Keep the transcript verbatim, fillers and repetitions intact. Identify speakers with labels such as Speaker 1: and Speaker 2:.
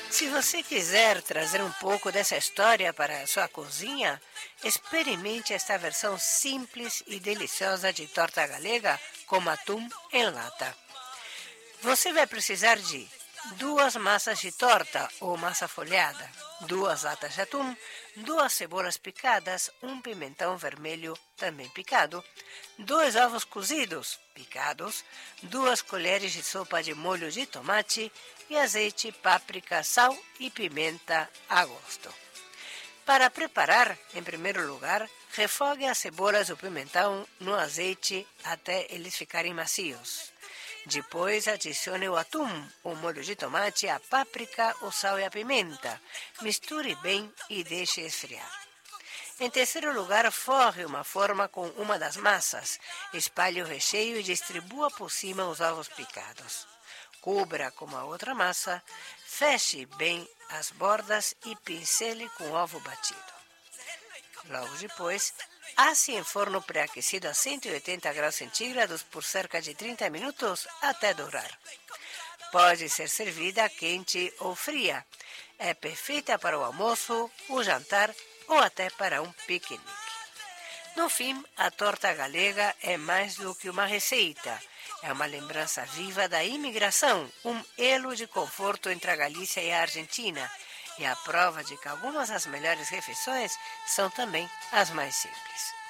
Speaker 1: Se você quiser trazer um pouco dessa história para a sua cozinha, experimente esta versão simples e deliciosa de torta galega com atum em lata. Você vai precisar de duas massas de torta ou massa folhada, duas latas de atum, duas cebolas picadas, um pimentão vermelho também picado, dois ovos cozidos picados, duas colheres de sopa de molho de tomate e azeite, páprica, sal e pimenta a gosto. Para preparar, em primeiro lugar, refogue as cebolas e o pimentão no azeite até eles ficarem macios. Depois, adicione o atum, o molho de tomate, a páprica, o sal e a pimenta. Misture bem e deixe esfriar. Em terceiro lugar, forre uma forma com uma das massas. Espalhe o recheio e distribua por cima os ovos picados. Cubra com a outra massa, feche bem as bordas e pincele com ovo batido. Logo depois, asse em forno pré-aquecido a cento e oitenta graus centígrados por cerca de trinta minutos até dourar. Pode ser servida quente ou fria. É perfeita para o almoço, o jantar ou até para um piquenique. No fim, a torta galega é mais do que uma receita. É uma lembrança viva da imigração, um elo de conforto entre a Galícia e a Argentina, e a prova de que algumas das melhores refeições são também as mais simples.